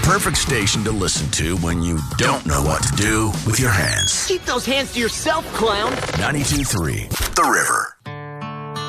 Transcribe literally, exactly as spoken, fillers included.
perfect station to listen to when you don't know what to do with your hands. Keep those hands to yourself, clown. ninety-two point three The River.